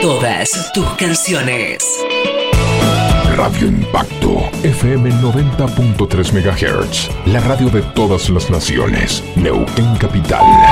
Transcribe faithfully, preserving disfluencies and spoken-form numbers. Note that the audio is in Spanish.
todas tus canciones. Radio Impacto, F M noventa punto tres megahertz, la radio de todas las naciones, Neuquén Capital.